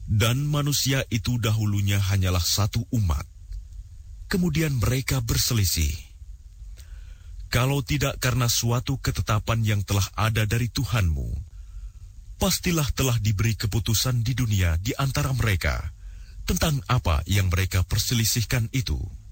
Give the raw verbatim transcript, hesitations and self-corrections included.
Dan manusia itu dahulunya hanyalah satu umat. Kemudian mereka berselisih. Kalau tidak karena suatu ketetapan yang telah ada dari Tuhanmu, pastilah telah diberi keputusan di dunia di antara mereka tentang apa yang mereka perselisihkan itu.